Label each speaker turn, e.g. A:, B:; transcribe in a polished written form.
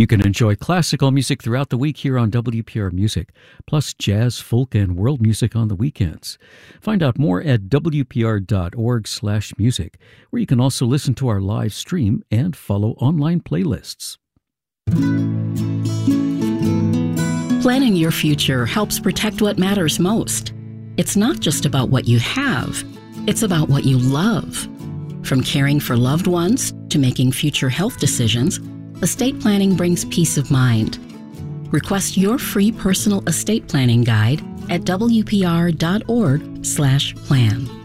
A: You can enjoy classical music throughout the week here on WPR Music, plus jazz, folk, and world music on the weekends. Find out more at wpr.org/music, where you can also listen to our live stream and follow online playlists.
B: Planning your future helps protect what matters most. It's not just about what you have, it's about what you love. From caring for loved ones to making future health decisions, estate planning brings peace of mind. Request your free personal estate planning guide at wpr.org/plan.